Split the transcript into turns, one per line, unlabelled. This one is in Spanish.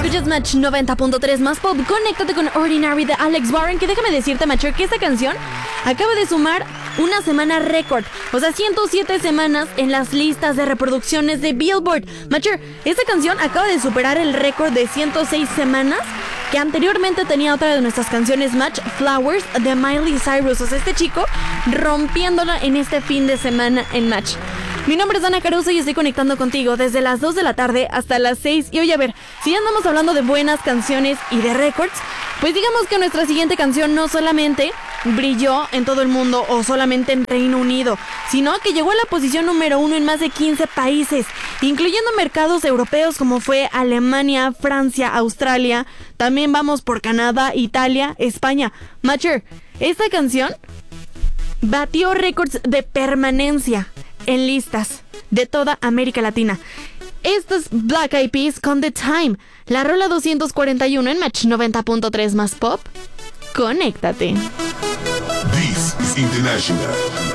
Escuchas Match 90.3 más pop. Conéctate con Ordinary de Alex Warren. Que déjame decirte, Matcher, que esta canción acaba de sumar una semana récord. O sea, 107 semanas en las listas de reproducciones de Billboard. Matcher, esta canción acaba de superar el récord de 106 semanas que anteriormente tenía otra de nuestras canciones Match, Flowers, de Miley Cyrus. O sea, este chico rompiéndola en este fin de semana en Match. Mi nombre es Ana Caruso y estoy conectando contigo desde las 2 de la tarde hasta las 6. Y oye, a ver, si ya andamos hablando de buenas canciones y de récords, pues digamos que nuestra siguiente canción no solamente brilló en todo el mundo o solamente en Reino Unido, sino que llegó a la posición número 1 en más de 15 países, incluyendo mercados europeos como fue Alemania, Francia, Australia. También vamos por Canadá, Italia, España. Matcher, esta canción batió récords de permanencia en listas de toda América Latina. Esto es Black Eyed Peas con The Time, la rola 241 en Match 90.3 más pop. Conéctate.
This is International.